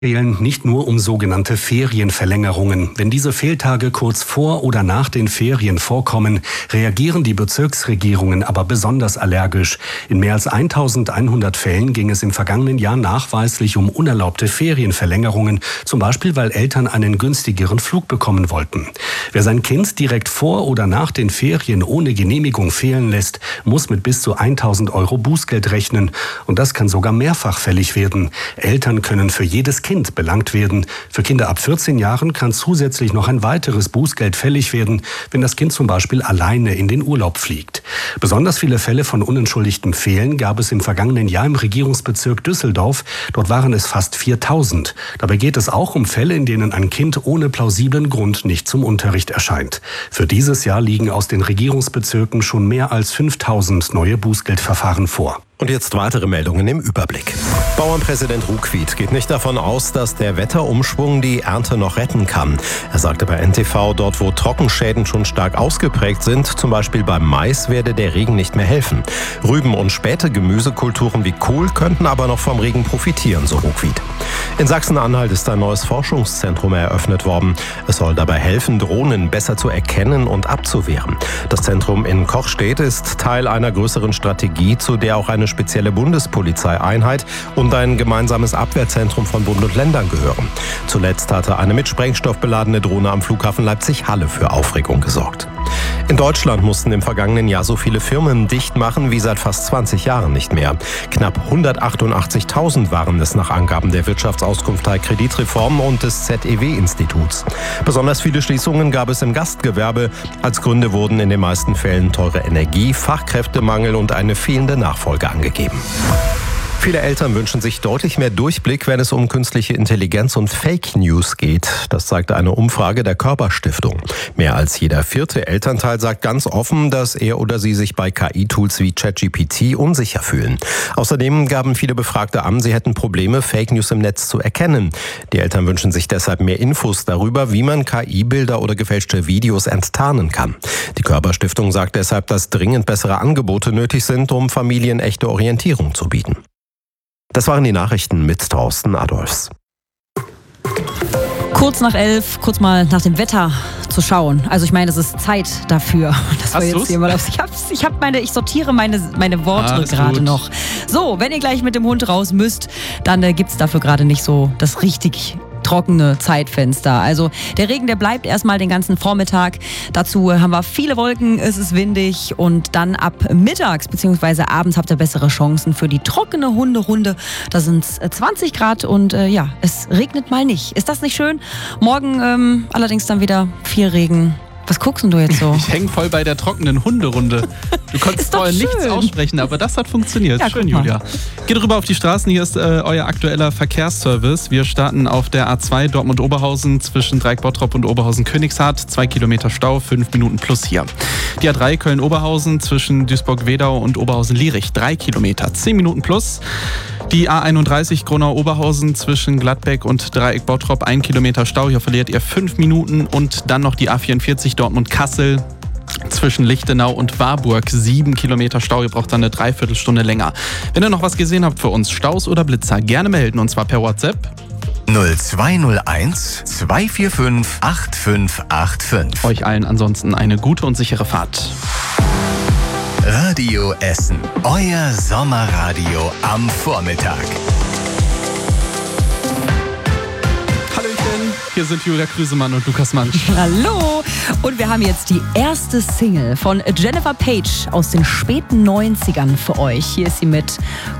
Fehlen nicht nur um sogenannte Ferienverlängerungen. Wenn diese Fehltage kurz vor oder nach den Ferien vorkommen, reagieren die Bezirksregierungen aber besonders allergisch. In mehr als 1100 Fällen ging es im vergangenen Jahr nachweislich um unerlaubte Ferienverlängerungen, zum Beispiel weil Eltern einen günstigeren Flug bekommen wollten. Wer sein Kind direkt vor oder nach den Ferien ohne Genehmigung fehlen lässt, muss mit bis zu 1.000 € Bußgeld rechnen. Und das kann sogar mehrfach fällig werden. Eltern können für jedes Kind belangt werden. Für Kinder ab 14 Jahren kann zusätzlich noch ein weiteres Bußgeld fällig werden, wenn das Kind zum Beispiel alleine in den Urlaub fliegt. Besonders viele Fälle von unentschuldigtem Fehlen gab es im vergangenen Jahr im Regierungsbezirk Düsseldorf. Dort waren es fast 4.000. Dabei geht es auch um Fälle, in denen ein Kind ohne plausiblen Grund nicht zum Unterricht erscheint. Für dieses Jahr liegen aus den Regierungsbezirken schon mehr als 5.000 neue Bußgeldverfahren vor. Und jetzt weitere Meldungen im Überblick. Bauernpräsident Ruckwied geht nicht davon aus, dass der Wetterumschwung die Ernte noch retten kann. Er sagte bei NTV, dort wo Trockenschäden schon stark ausgeprägt sind, zum Beispiel beim Mais, werde der Regen nicht mehr helfen. Rüben- und späte Gemüsekulturen wie Kohl könnten aber noch vom Regen profitieren, so Ruckwied. In Sachsen-Anhalt ist ein neues Forschungszentrum eröffnet worden. Es soll dabei helfen, Drohnen besser zu erkennen und abzuwehren. Das Zentrum in Kochstedt ist Teil einer größeren Strategie, zu der auch eine spezielle Bundespolizeieinheit und ein gemeinsames Abwehrzentrum von Bund und Ländern gehören. Zuletzt hatte eine mit Sprengstoff beladene Drohne am Flughafen Leipzig-Halle für Aufregung gesorgt. In Deutschland mussten im vergangenen Jahr so viele Firmen dicht machen wie seit fast 20 Jahren nicht mehr. Knapp 188.000 waren es nach Angaben der Wirtschaftsauskunft Kreditreform und des ZEW-Instituts. Besonders viele Schließungen gab es im Gastgewerbe. Als Gründe wurden in den meisten Fällen teure Energie, Fachkräftemangel und eine fehlende Nachfolge angegeben. Viele Eltern wünschen sich deutlich mehr Durchblick, wenn es um künstliche Intelligenz und Fake News geht. Das zeigte eine Umfrage der Körper-Stiftung. Mehr als jeder 4. Elternteil sagt ganz offen, dass er oder sie sich bei KI-Tools wie ChatGPT unsicher fühlen. Außerdem gaben viele Befragte an, sie hätten Probleme, Fake News im Netz zu erkennen. Die Eltern wünschen sich deshalb mehr Infos darüber, wie man KI-Bilder oder gefälschte Videos enttarnen kann. Die Körper-Stiftung sagt deshalb, dass dringend bessere Angebote nötig sind, um Familien echte Orientierung zu bieten. Das waren die Nachrichten mit Thorsten Adolfs. Kurz nach 11, kurz mal nach dem Wetter zu schauen. Also ich meine, es ist Zeit dafür. Dass wir jetzt hier mal ich sortiere meine Worte gerade noch. So, wenn ihr gleich mit dem Hund raus müsst, dann gibt's dafür gerade nicht so das richtig trockene Zeitfenster. Also der Regen, der bleibt erstmal den ganzen Vormittag. Dazu haben wir viele Wolken, es ist windig und dann ab mittags bzw. abends habt ihr bessere Chancen für die trockene Hunderunde. Da sind es 20 Grad und es regnet mal nicht. Ist das nicht schön? Morgen allerdings dann wieder viel Regen. Was guckst denn du jetzt so? Ich hänge voll bei der trockenen Hunderunde. Du konntest vorher nichts aussprechen, aber das hat funktioniert. Ja, schön, Julia. Geht rüber auf die Straßen, hier ist euer aktueller Verkehrsservice. Wir starten auf der A2 Dortmund-Oberhausen zwischen Dreieck-Bottrop und Oberhausen-Königshardt. 2 Kilometer Stau, 5 Minuten plus hier. Die A3 Köln-Oberhausen zwischen Duisburg-Wedau und Oberhausen-Lierich. 3 Kilometer, 10 Minuten plus. Die A31 Gronau-Oberhausen zwischen Gladbeck und Dreieck-Bottrop, 1 Kilometer Stau. Hier verliert ihr 5 Minuten. Und dann noch die A44 Dortmund-Kassel zwischen Lichtenau und Warburg. 7 Kilometer Stau. Ihr braucht dann eine Dreiviertelstunde länger. Wenn ihr noch was gesehen habt für uns, Staus oder Blitzer, gerne melden. Und zwar per WhatsApp. 0201 245 8585. Euch allen ansonsten eine gute und sichere Fahrt. Radio Essen. Euer Sommerradio am Vormittag. Hallöchen, hier sind Julia Krüsemann und Lukas Mansch. Hallo! Und wir haben jetzt die erste Single von Jennifer Page aus den späten 90ern für euch. Hier ist sie mit